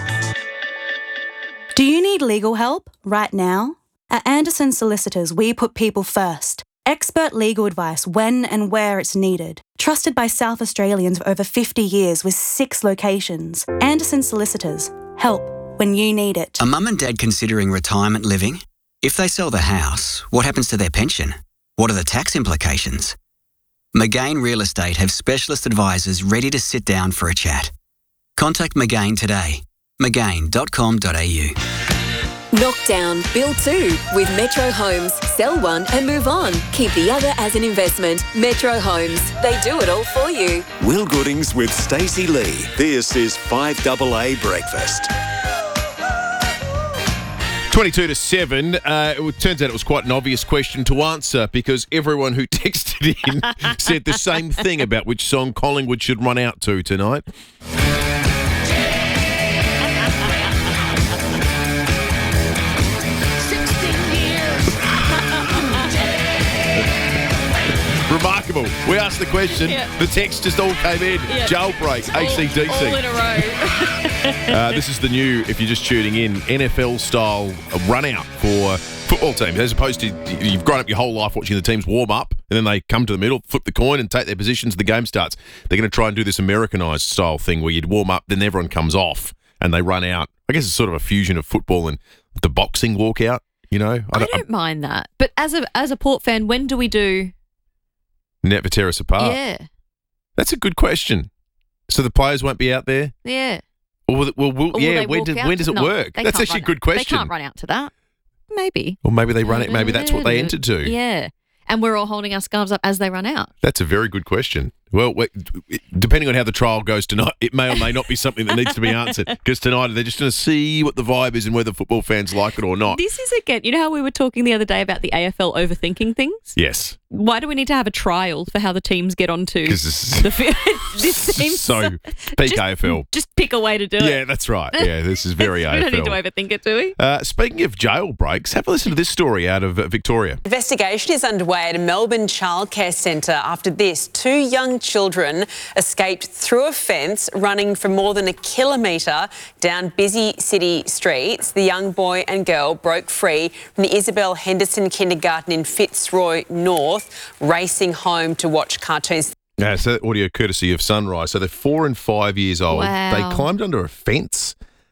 Do you need legal help right now? At Anderson Solicitors, we put people first. Expert legal advice when and where it's needed. Trusted by South Australians for over 50 years with 6 locations. Anderson Solicitors. Help when you need it. A mum and dad considering retirement living? If they sell the house, what happens to their pension? What are the tax implications? McGain Real Estate have specialist advisors ready to sit down for a chat. Contact McGain today. McGain.com.au. Knock down, build 2 with Metro Homes. Sell one and move on. Keep the other as an investment. Metro Homes. They do it all for you. Will Goodings with Stacey Lee. This is 5AA Breakfast. 22 to 7. It turns out it was quite an obvious question to answer because everyone who texted in said the same thing about which song Collingwood should run out to tonight. Remarkable. We asked the question. Yeah. The text just all came in. Yeah. Jailbreak, AC/DC. All in a row. This is the new, if you're just tuning in, NFL-style run-out for football teams, as opposed to you've grown up your whole life watching the teams warm up, and then they come to the middle, flip the coin, and take their positions, and the game starts. They're going to try and do this Americanized style thing where you'd warm up, then everyone comes off, and they run out. I guess it's sort of a fusion of football and the boxing walkout, you know? I don't mind that. But as a Port fan, when do we do... Net to tear us apart? Yeah. That's a good question. So the players won't be out there? Yeah. Or when does it work? That's actually a good question. They can't run out to that. Maybe. Or maybe they run it. Maybe that's what they entered to. Yeah. And we're all holding our scarves up as they run out. That's a very good question. Well, depending on how the trial goes tonight, it may or may not be something that needs to be answered. Because tonight they're just going to see what the vibe is and whether football fans like it or not. This is, again, you know how we were talking the other day about the AFL overthinking things? Yes. Why do we need to have a trial for how the teams get onto the field? This seems so peak AFL. Just pick a way to do it. Yeah, that's right. Yeah, this is very AFL. We don't need to overthink it, do we? Speaking of jailbreaks, have a listen to this story out of Victoria. Investigation is underway at a Melbourne childcare centre after this. 2 young children escaped through a fence running for more than a kilometre down busy city streets. The young boy and girl broke free from the Isabel Henderson Kindergarten in Fitzroy North, racing home to watch cartoons. Yeah, so that audio courtesy of Sunrise. So they're 4 and 5 years old. Wow. They climbed under a fence,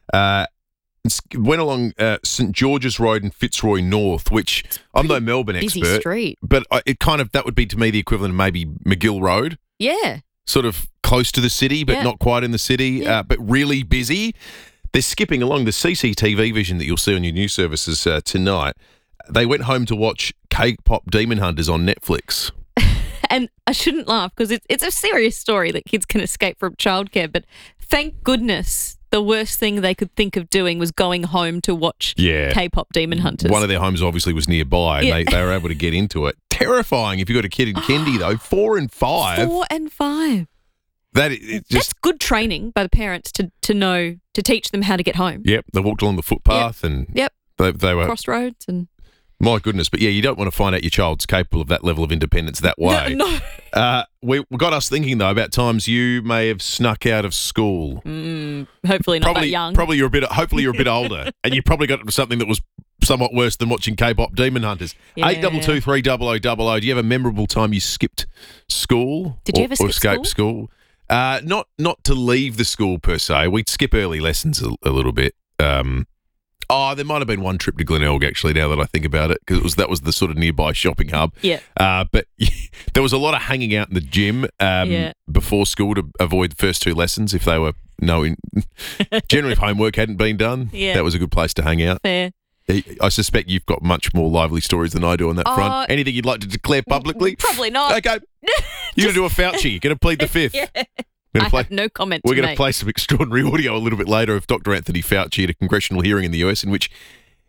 went along St George's Road in Fitzroy North, which I'm no Melbourne busy expert, street. but that would be to me the equivalent of maybe McGill Road. Yeah. Sort of close to the city, but not quite in the city, but really busy. They're skipping along the CCTV vision that you'll see on your news services tonight. They went home to watch K-pop Demon Hunters on Netflix. And I shouldn't laugh because it's a serious story that kids can escape from childcare, but thank goodness the worst thing they could think of doing was going home to watch K-pop Demon Hunters. One of their homes obviously was nearby, and they were able to get into it. Terrifying if you've got a kid in kindy, though. 4 and 5. 4 and 5. That's good training by the parents to know, to teach them how to get home. Yep, they walked along the footpath and they were crossroads and... My goodness, but yeah, you don't want to find out your child's capable of that level of independence that way. No. We got us thinking, though, about times you may have snuck out of school. Hopefully not that young. Hopefully you're a bit older, and you probably got into something that was somewhat worse than watching K-pop Demon Hunters. 822 300 00. Do you have a memorable time you skipped school? Did you ever skip escape school? Not to leave the school per se. We'd skip early lessons a little bit. There might have been one trip to Glenelg, actually, now that I think about it, because that was the sort of nearby shopping hub. Yeah. But there was a lot of hanging out in the gym before school to avoid the first 2 lessons if they were generally if homework hadn't been done. Yeah. That was a good place to hang out. Fair. I suspect you've got much more lively stories than I do on that front. Anything you'd like to declare publicly? Probably not. Okay. You're going to do a Fauci. You're going to plead the fifth. Yeah. I have no comment We're to going make. to play some extraordinary audio a little bit later of Dr. Anthony Fauci at a congressional hearing in the US in which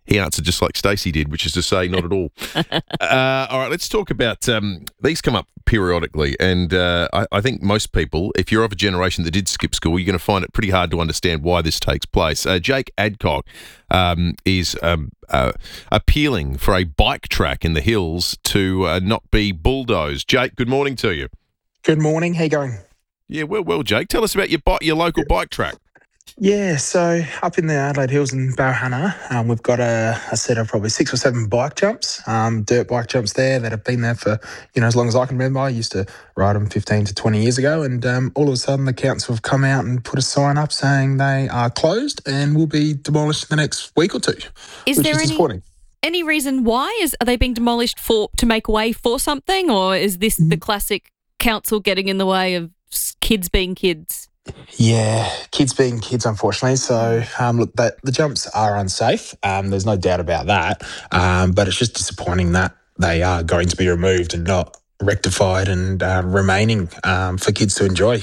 He answered just like Stacey did, which is to say, not at all. All right, let's talk about these come up periodically, and I think most people, if you're of a generation that did skip school, you're going to find it pretty hard to understand why this takes place. Jake Adcock is appealing for a bike track in the hills to not be bulldozed. Jake, good morning to you. Good morning. How you going? Yeah, well, Jake. Tell us about your local bike track. Yeah, so up in the Adelaide Hills in Barahunna, we've got a set of probably 6 or 7 bike jumps, dirt bike jumps there that have been there for, as long as I can remember. I used to ride them 15 to 20 years ago, and all of a sudden the council have come out and put a sign up saying they are closed and will be demolished in the next week or two, Is which there is disappointing. any reason why? Are they being demolished to make way for something, or is this the classic council getting in the way of kids being kids? Yeah, kids being kids, unfortunately. So, look, the jumps are unsafe. There's no doubt about that. But it's just disappointing that they are going to be removed and not rectified and remaining for kids to enjoy.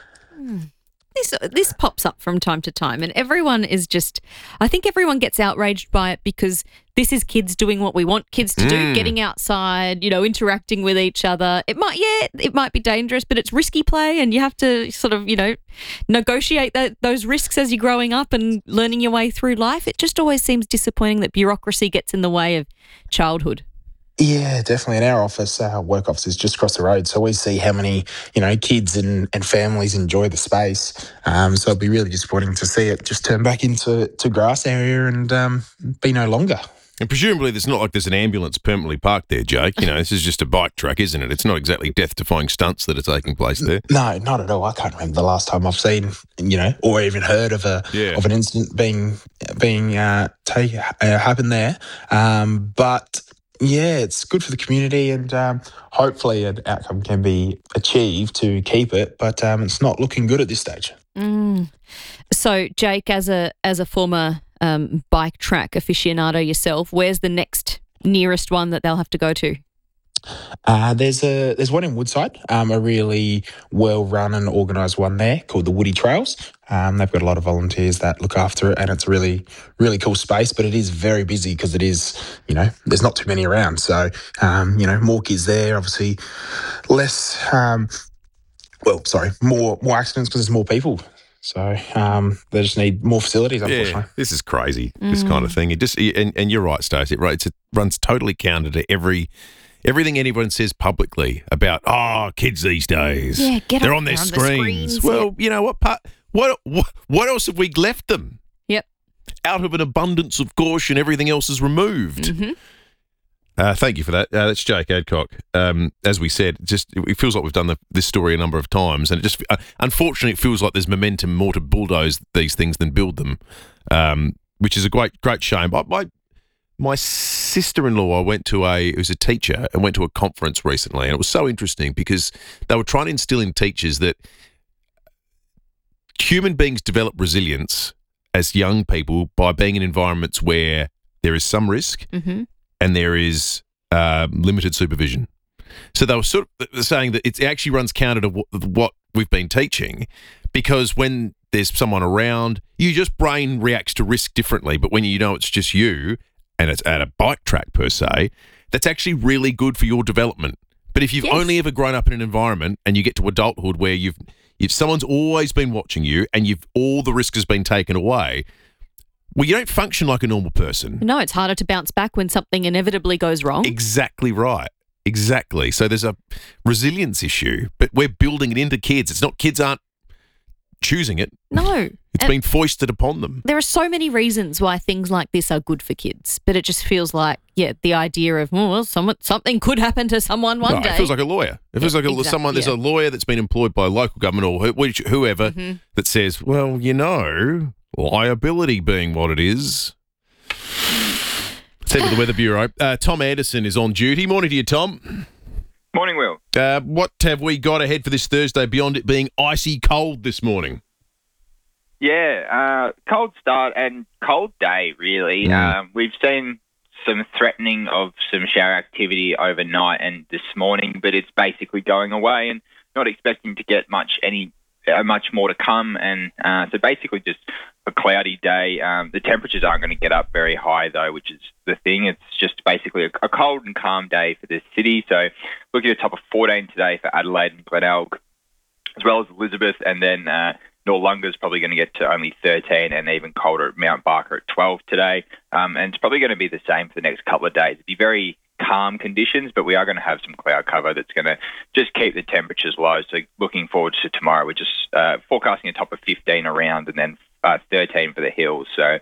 This pops up from time to time, and everyone is I think everyone gets outraged by it because this is kids doing what we want kids to do, getting outside, interacting with each other. It might be dangerous, but it's risky play, and you have to sort of, negotiate those risks as you're growing up and learning your way through life. It just always seems disappointing that bureaucracy gets in the way of childhood. Yeah, definitely. In our office, our work office is just across the road, so we see how many, kids and families enjoy the space. So it'd be really disappointing to see it just turn back into grass area and be no longer. And presumably there's not like there's an ambulance permanently parked there, Jake. This is just a bike track, isn't it? It's not exactly death-defying stunts that are taking place there. No, not at all. I can't remember the last time I've seen, or even heard of an incident being happen there. But yeah, it's good for the community, and hopefully an outcome can be achieved to keep it. But it's not looking good at this stage. So, Jake, as a former bike track aficionado yourself, where's the nearest one that they'll have to go to? There's one in Woodside, a really well-run and organised one there called the Woody Trails. They've got a lot of volunteers that look after it, and it's a really, really cool space, but it is very busy because it is, there's not too many around. So, more kids there, obviously less, more accidents because there's more people. So they just need more facilities, unfortunately. Yeah, this is crazy, this kind of thing. And you're right, Stacey, right? It runs totally counter to everything anyone says publicly about, kids these days. Yeah, they're on their screens. Well, you know what? What else have we left them? Yep. Out of an abundance of caution, everything else is removed. Mm-hmm. Thank you for that. That's Jake Adcock. As we said, it feels like we've done this story a number of times, and it just unfortunately it feels like there's momentum more to bulldoze these things than build them, which is a great shame. My sister-in-law was a teacher and went to a conference recently, and it was so interesting because they were trying to instill in teachers that human beings develop resilience as young people by being in environments where there is some risk and there is limited supervision. So they were sort of saying that it actually runs counter to what we've been teaching, because when there's someone around, your brain reacts to risk differently. But when it's just you and it's at a bike track per se, that's actually really good for your development. But if you've only ever grown up in an environment and you get to adulthood where if someone's always been watching you and all the risk has been taken away, well, you don't function like a normal person. No, it's harder to bounce back when something inevitably goes wrong. Exactly right. Exactly. So there's a resilience issue, but we're building it into kids. It's not kids aren't choosing it. No. It's been foisted upon them. There are so many reasons why things like this are good for kids, but it just feels like, the idea of, something could happen to someone one day. It feels like a lawyer. It feels like someone. There's a lawyer that's been employed by local government or whoever that says, well, liability being what it is. Let's head to the Weather Bureau. Tom Anderson is on duty. Morning to you, Tom. Morning, Will. What have we got ahead for this Thursday beyond it being icy cold this morning? Yeah, cold start and cold day, really. We've seen some threatening of some shower activity overnight and this morning, but it's basically going away and not expecting to get much more to come. And so basically just a cloudy day. The temperatures aren't going to get up very high, though, which is the thing. It's just basically a cold and calm day for this city. So looking at a top of 14 today for Adelaide and Glenelg, as well as Elizabeth, and then Noarlunga's probably going to get to only 13, and even colder at Mount Barker at 12 today. And it's probably going to be the same for the next couple of days. It'll be very calm conditions, but we are going to have some cloud cover that's going to just keep the temperatures low. So looking forward to tomorrow, we're just forecasting a top of 15 around, and then 13 for the hills. So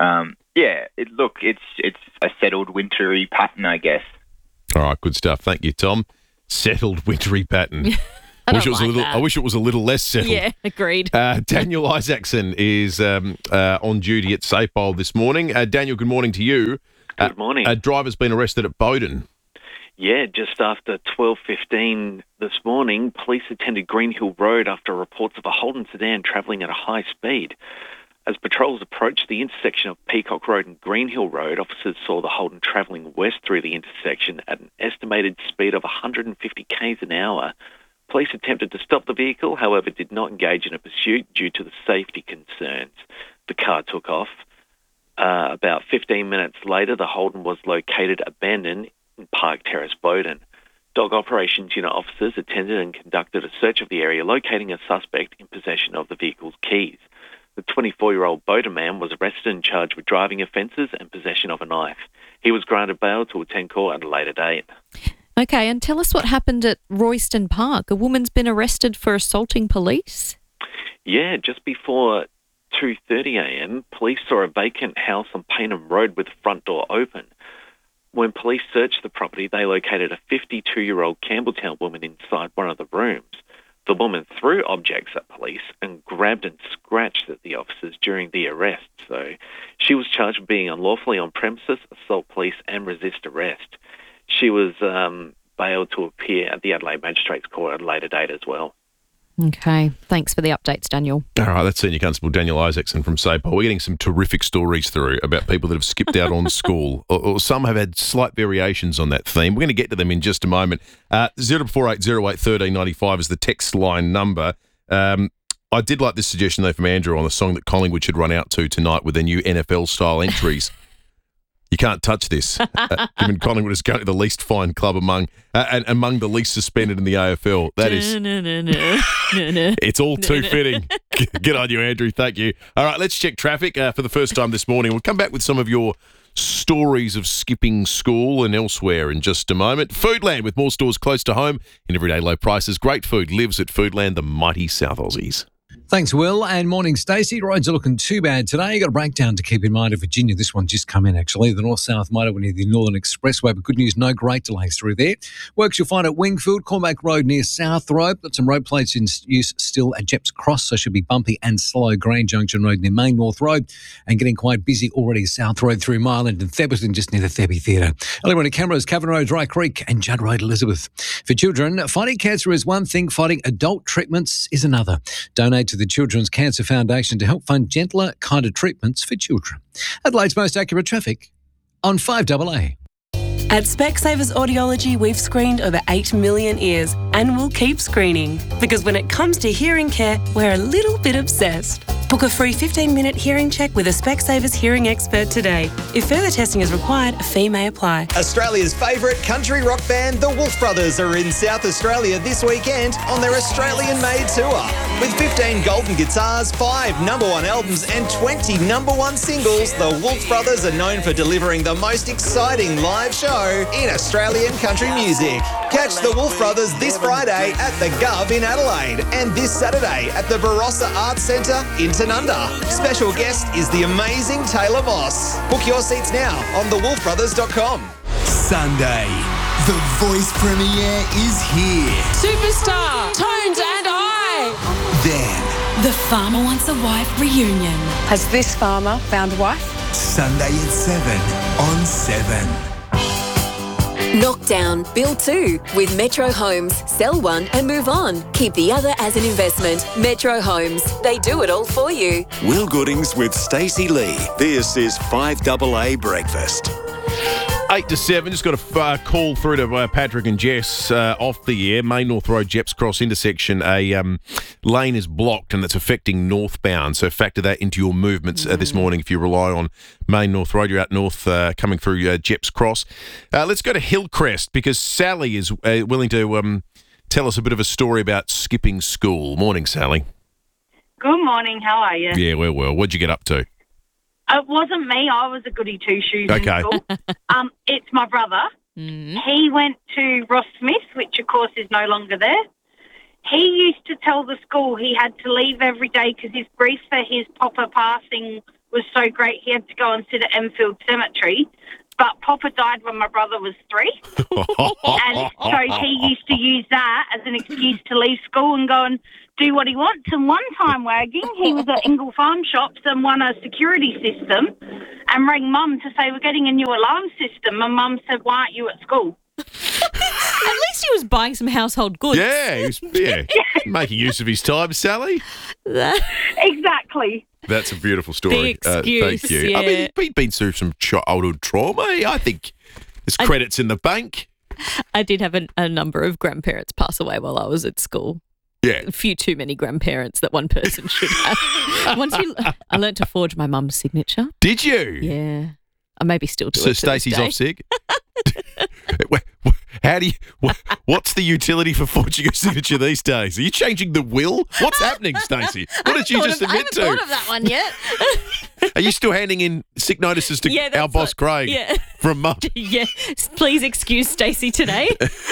it's a settled wintry pattern, I guess. All right, good stuff. Thank you, Tom. Settled wintry pattern. I wish it was a little less settled. Yeah, agreed. Daniel Isaacson is on duty at SAPOL this morning. Daniel, good morning to you. Good morning. A driver's been arrested at Bowden. Yeah, just after 12:15 this morning, police attended Greenhill Road after reports of a Holden sedan travelling at a high speed. As patrols approached the intersection of Peacock Road and Greenhill Road, officers saw the Holden travelling west through the intersection at an estimated speed of 150 k's an hour. Police attempted to stop the vehicle, however, did not engage in a pursuit due to the safety concerns. The car took off. About 15 minutes later, the Holden was located abandoned in Park Terrace, Bowden. Dog Operations Unit officers attended and conducted a search of the area, locating a suspect in possession of the vehicle's keys. The 24-year-old Bowden man was arrested and charged with driving offences and possession of a knife. He was granted bail to attend court at a later date. Okay, and tell us what happened at Royston Park. A woman's been arrested for assaulting police? Yeah, just before 2:30am, police saw a vacant house on Paynham Road with the front door open. When police searched the property, they located a 52-year-old Campbelltown woman inside one of the rooms. The woman threw objects at police and grabbed and scratched at the officers during the arrest. So she was charged with being unlawfully on premises, assault police, and resist arrest. She was bailed to appear at the Adelaide Magistrates Court at a later date as well. Okay, thanks for the updates, Daniel. All right, that's Senior Constable Daniel Isaacson from SAPOL. We're getting some terrific stories through about people that have skipped out on school, or some have had slight variations on that theme. We're going to get to them in just a moment. 0480811395 is the text line number. I did like this suggestion, though, from Andrew on the song that Collingwood should run out to tonight with their new NFL-style entries. You can't touch this, given Collingwood is currently the least fined club among the least suspended in the AFL. That is, it's all too fitting. Good on you, Andrew. Thank you. All right, let's check traffic for the first time this morning. We'll come back with some of your stories of skipping school and elsewhere in just a moment. Foodland, with more stores close to home and everyday low prices. Great food lives at Foodland, the mighty South Aussies. Thanks, Will, and morning, Stacey. Roads are looking too bad today. You've got a breakdown to keep in mind in Virginia. This one just come in, actually. The north-south motorway near the Northern Expressway, but good news, no great delays through there. Works you'll find at Wingfield, Cormac Road near South Road. Got some road plates in use still at Jeps Cross, so should be bumpy and slow. Green Junction Road near Main North Road, and getting quite busy already South Road through Marland and Theberton, just near the Thebe Theatre. Early morning cameras, Cavan Road, Dry Creek, and Judd Road, Elizabeth. For children, fighting cancer is one thing, fighting adult treatments is another. Donate to the Children's Cancer Foundation to help fund gentler, kinder treatments for children. Adelaide's most accurate traffic on 5AA. At Specsavers Audiology, we've screened over 8 million ears and we'll keep screening because when it comes to hearing care, we're a little bit obsessed. Book a free 15-minute hearing check with a Specsavers hearing expert today. If further testing is required, a fee may apply. Australia's favourite country rock band, the Wolf Brothers, are in South Australia this weekend on their Australian-made tour. With 15 golden guitars, 5 #1 albums and 20 #1 singles, the Wolf Brothers are known for delivering the most exciting live show in Australian country music. Catch the Wolf Brothers this Friday at the Gov in Adelaide and this Saturday at the Barossa Arts Centre in Tanunda. Special guest is the amazing Taylor Moss. Book your seats now on thewolfbrothers.com. Sunday, The Voice premiere is here. Superstar, Tones and I. Then, The Farmer Wants a Wife reunion. Has this farmer found a wife? Sunday at 7 on 7. Knockdown, build two with Metro Homes. Sell one and move on. Keep the other as an investment. Metro Homes. They do it all for you. Will Goodings with Stacey Lee. This is 5AA Breakfast. 8 to 7, just got a call through to Patrick and Jess off the air. Main North Road, Jeps Cross intersection. A lane is blocked and it's affecting northbound. So factor that into your movements this morning if you rely on Main North Road. You're out north coming through Jeps Cross. Let's go to Hillcrest because Sally is willing to tell us a bit of a story about skipping school. Morning, Sally. Good morning. How are you? Yeah, well. What'd you get up to? It wasn't me. I was a goody two-shoes in school. It's my brother. He went to Ross Smith, which, of course, is no longer there. He used to tell the school he had to leave every day because his grief for his Papa passing was so great he had to go and sit at Enfield Cemetery. But Papa died when my brother was 3. And so he used to use that as an excuse to leave school and go and do what he wants. And one time, Wagging, he was at Ingle Farm Shops and won a security system and rang Mum to say, we're getting a new alarm system. And Mum said, why aren't you at school? At least he was buying some household goods. Yeah, he was making use of his time, Sally. Exactly. That's a beautiful story. The excuse, thank you. yeah. I mean, he's been through some childhood trauma. I think there's credits in the bank. I did have a number of grandparents pass away while I was at school. Yeah. A few too many grandparents that one person should have. I learnt to forge my mum's signature. Did you? Yeah. I maybe still do So it to this Stacey's day. off sick? How do you? What's the utility for forging a signature these days? Are you changing the will? What's happening, Stacey? What did you just admit to? I haven't thought of that one yet. Are you still handing in sick notices to our boss Craig from Mum? Yeah. Please excuse Stacey today.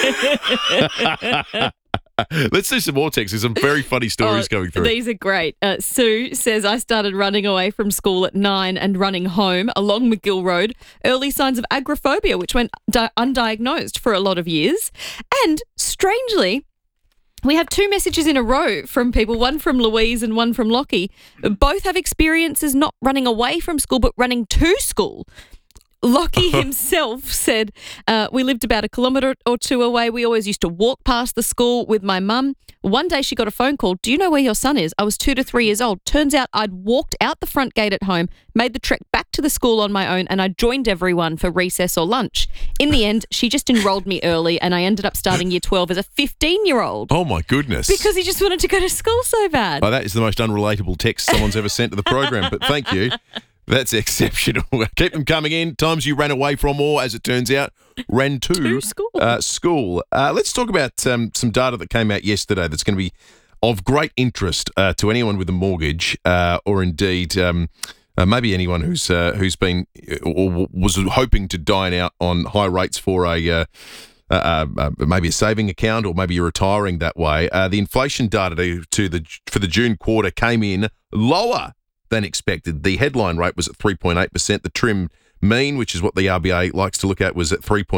Let's do some more texts. There's some very funny stories coming through. These are great. Sue says, I started running away from school at 9 and running home along McGill Road. Early signs of agoraphobia, which went undiagnosed for a lot of years. And strangely, we have 2 messages in a row from people, one from Louise and one from Lockie. Both have experiences not running away from school, but running to school. Lockie himself said, we lived about 1 kilometre or 2 away. We always used to walk past the school with my mum. One day she got a phone call. Do you know where your son is? I was 2 to 3 years old. Turns out I'd walked out the front gate at home, made the trek back to the school on my own, and I joined everyone for recess or lunch. In the end, she just enrolled me early, and I ended up starting year 12 as a 15-year-old. Oh, my goodness. Because he just wanted to go to school so bad. Oh, that is the most unrelatable text someone's ever sent to the program, but thank you. That's exceptional. Keep them coming in. Times you ran away from or, as it turns out, ran to school. Let's talk about some data that came out yesterday that's going to be of great interest to anyone with a mortgage or indeed maybe anyone who's been or was hoping to dine out on high rates for a maybe a saving account or maybe you're retiring that way. The inflation data for the June quarter came in lower than expected. The headline rate was at 3.8%. The trim mean, which is what the RBA likes to look at, was at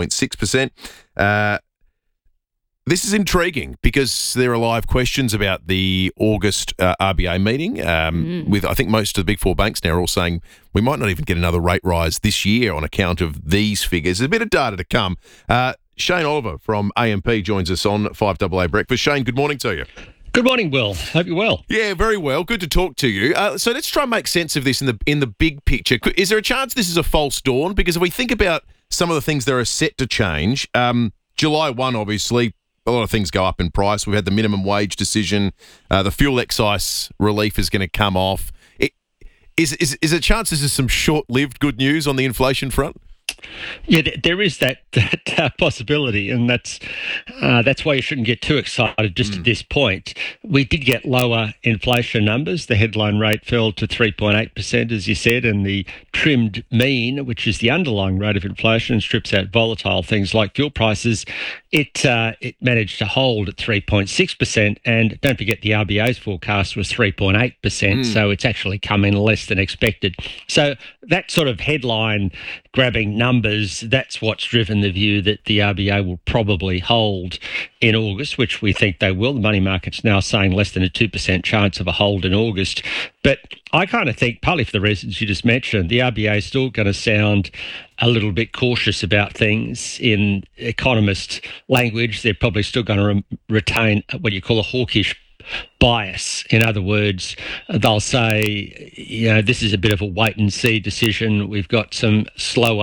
3.6%. This is intriguing because there are live questions about the August RBA meeting with, I think, most of the big 4 banks now are all saying we might not even get another rate rise this year on account of these figures. There's a bit of data to come. Shane Oliver from AMP joins us on 5AA Breakfast. Shane, good morning to you. Good morning, Will. Hope you're well. Yeah, very well. Good to talk to you. So let's try and make sense of this in the big picture. Is there a chance this is a false dawn? Because if we think about some of the things that are set to change, July 1, obviously, a lot of things go up in price. We've had the minimum wage decision. The fuel excise relief is going to come off. Is a chance this is some short-lived good news on the inflation front? Yeah, there is that possibility, and that's why you shouldn't get too excited just at this point. We did get lower inflation numbers. The headline rate fell to 3.8%, as you said, and the trimmed mean, which is the underlying rate of inflation and strips out volatile things like fuel prices, it managed to hold at 3.6%. And don't forget, the RBA's forecast was 3.8%, so it's actually come in less than expected. So that sort of headline grabbing numbers, that's what's driven the view that the RBA will probably hold in August, which we think they will. The money market's now saying less than a 2% chance of a hold in August. But I kind of think, partly for the reasons you just mentioned, the RBA is still going to sound a little bit cautious about things. In economist language, they're probably still going to retain what you call a hawkish bias. In other words, they'll say, this is a bit of a wait and see decision. We've got some slower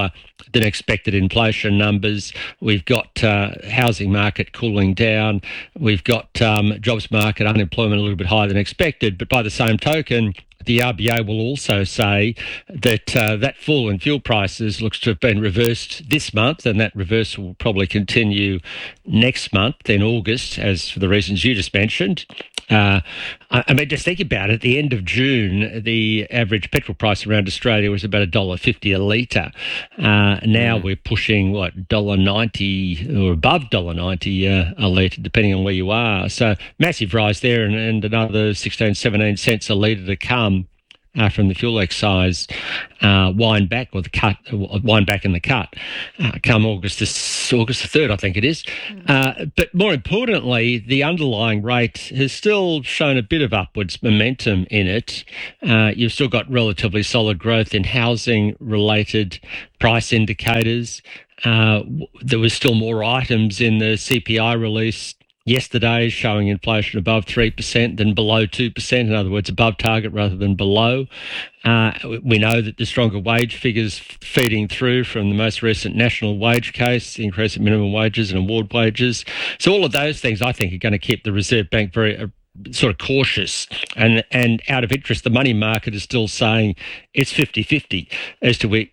than expected inflation numbers. We've got housing market cooling down. We've got jobs market unemployment a little bit higher than expected. But by the same token, the RBA will also say that that fall in fuel prices looks to have been reversed this month, and that reversal will probably continue next month in August, as for the reasons you just mentioned. I mean, just think about it. At the end of June, the average petrol price around Australia was about $1.50 a litre. Now we're pushing, $1.90 or above $1.90 a litre, depending on where you are. So massive rise there, and another 16, 17 cents a litre to come. From the fuel excise wind back in the cut come August the 3rd, I think it is. But more importantly, the underlying rate has still shown a bit of upwards momentum in it. You've still got relatively solid growth in housing-related price indicators. There was still more items in the CPI release yesterday showing inflation above 3% than below 2%, in other words, above target rather than below. We know that the stronger wage figures feeding through from the most recent national wage case, the increase in minimum wages and award wages. So all of those things, I think, are going to keep the Reserve Bank very sort of cautious. And out of interest, the money market is still saying it's 50-50 as to